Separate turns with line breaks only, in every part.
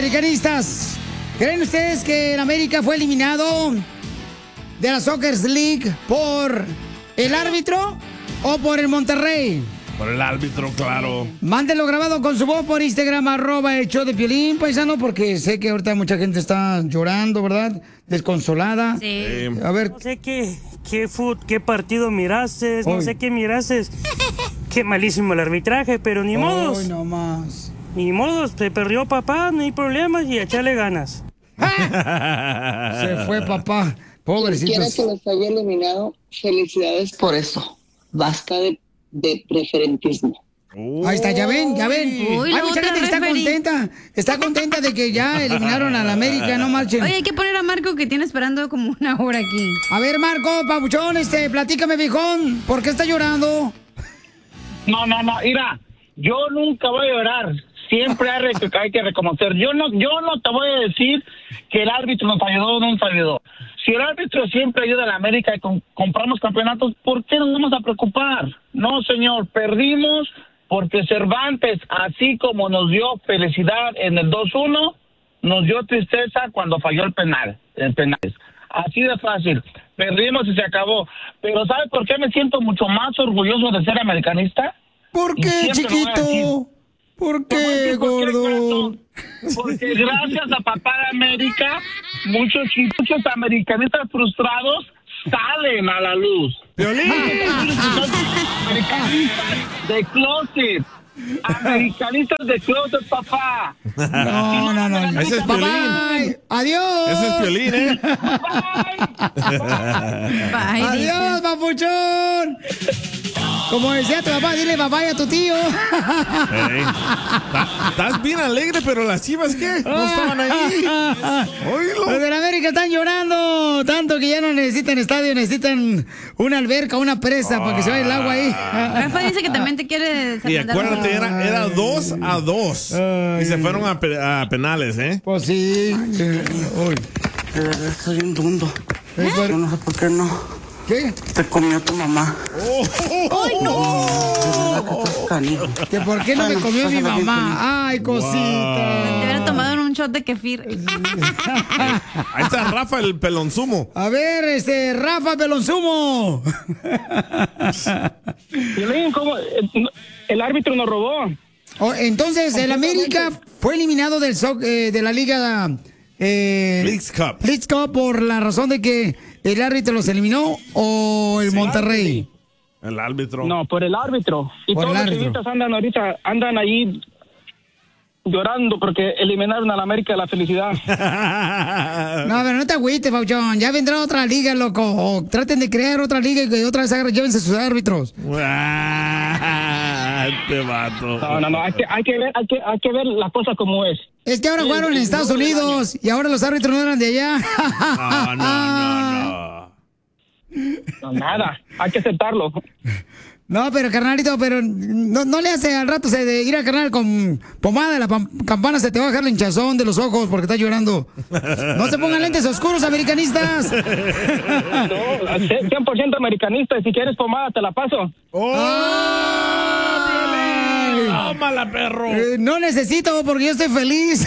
americanistas, ¿creen ustedes que el América fue eliminado de la Soccer League por el árbitro o por el Monterrey?
Por el árbitro, claro.
Mándenlo grabado con su voz por Instagram, @el_show_de_Piolín, paisano, porque sé que ahorita mucha gente está llorando, ¿verdad? Desconsolada.
Sí.
A ver.
No sé qué partido miraste, no sé qué miraste. Qué malísimo el arbitraje, pero ni modos.
Hoy no más.
Ni modos, se perdió papá, no hay problemas y echarle ganas.
Se fue papá. Pobrecito.
Quiera que los haya eliminado, felicidades por eso. Basta de preferentismo.
Ahí está, ya ven.
Uy,
Hay mucha gente que está contenta de que ya eliminaron a la América, no marchen.
Oye, hay que poner a Marco que tiene esperando como una hora aquí.
A ver, Marco, papuchón, platícame, viejón, ¿por qué está llorando?
No, mira, yo nunca voy a llorar. Siempre hay que reconocer. Yo no te voy a decir que el árbitro nos ayudó o no nos ayudó. Si el árbitro siempre ayuda a la América y compramos campeonatos, ¿por qué nos vamos a preocupar? No, señor, perdimos porque Cervantes, así como nos dio felicidad en el 2-1, nos dio tristeza cuando falló el penales. Así de fácil. Perdimos y se acabó. Pero ¿sabe por qué me siento mucho más orgulloso de ser americanista?
¿Por qué, chiquito? ¿Por qué, gordo?
Porque gracias a Papá de América, muchos americanistas frustrados salen a la luz.
¡Piolín!
Americanistas de closet. Americanistas de closet, papá.
No.
Ese es Piolín.
Adiós.
Ese es Piolín, ¿eh?
Bye,
Adiós, papuchón. Como decía tu papá, dile papá a tu tío.
Hey, estás bien alegre, pero las Chivas, ¿qué? No estaban ahí. Oílo.
Los de la América están llorando tanto que ya no necesitan estadio, necesitan una alberca, una presa para que se vaya el agua ahí.
Rafa dice que también te quiere.
Y acuérdate, era 2-2. Y se fueron a penales, ¿eh?
Pues sí. Uy.
Estoy un mundo. Yo no sé por qué no.
¿Qué?
Te comió tu mamá.
¡Ay, no! ¿Que por qué no me comió mi mamá? ¡Ay, cosita!
Te hubiera tomado en un shot de kefir.
Ahí está Rafa, el pelonzumo.
A ver, Rafa Pelonzumo.
¿Cómo? El árbitro nos robó.
Entonces, el América fue eliminado de la Liga
Leagues
Cup por la razón de que el árbitro los eliminó o el Monterrey.
El árbitro.
No, por el árbitro. Y
por
todos los chivitas andan ahí llorando porque eliminaron a la América de la felicidad.
No, pero no te agüites, Pauchón. Ya vendrá otra liga, loco. O traten de crear otra liga y que otra vez llévense sus árbitros.
Este vato.
No. Hay que ver las cosas como es.
Es que ahora jugaron en Estados Unidos y ahora los árbitros no eran de allá.
No, nada. Hay que aceptarlo.
No, pero carnalito, no le hace al rato de ir a carnal con pomada de la campana, se te va a bajar la hinchazón de los ojos porque está llorando. No se pongan lentes oscuros, americanistas.
No, 100% americanista, y si quieres pomada te la paso.
¡Tómala, perro!
No necesito porque yo estoy feliz.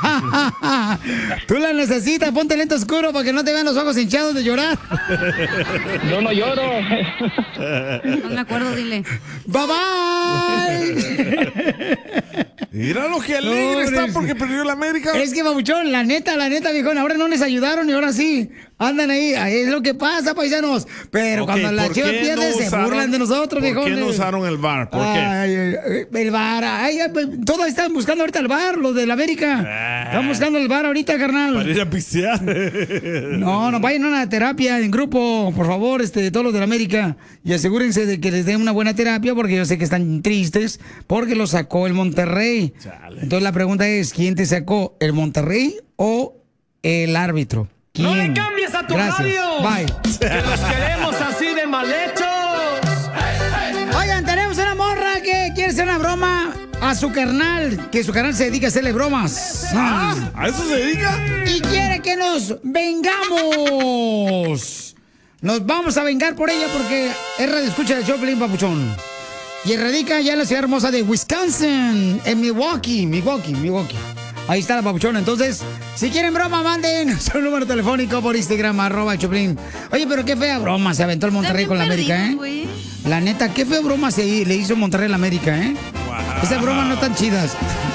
Tú la necesitas, ponte lente oscuro para que no te vean los ojos hinchados de llorar.
Yo no lloro.
No me acuerdo, dile.
Bye bye.
Mira lo que alegre está porque perdió la América.
Es que, babuchón, la neta, viejón, ahora no les ayudaron y ahora sí. Andan ahí, es lo que pasa, paisanos. Pero cuando la Chivas pierde, se burlan de nosotros, viejón.
¿Por qué no usaron el VAR? ¿Por qué?
El VAR, todos están buscando ahorita el VAR, los de la América. Están buscando el VAR ahorita, carnal.
Para ir a pistear.
No, vayan a una terapia en grupo, por favor, todos los de la América. Y asegúrense de que les den una buena terapia, porque yo sé que están tristes, porque lo sacó el Monterrey. Chale. Entonces la pregunta es, ¿quién te sacó? ¿El Monterrey o el árbitro? ¿Quién?
¡No le cambies a tu radio!
Bye.
¡Que los queremos así de mal hechos!
Oigan, tenemos una morra que quiere hacer una broma a su carnal, que su carnal se dedica a hacerle bromas.
¿A eso se dedica?
Y quiere que nos vengamos. Nos vamos a vengar por ella porque es radio escucha del show, Pelín, papuchón. Y radica ya en la ciudad hermosa de Wisconsin, en Milwaukee. Ahí está la papuchona. Entonces, si quieren broma, manden su número telefónico por Instagram, @Choplin. Oye, pero qué fea broma se aventó el Monterrey con la América, ¿eh? La neta, qué fea broma le hizo Monterrey a la América, ¿eh? Wow. Esas bromas no están chidas.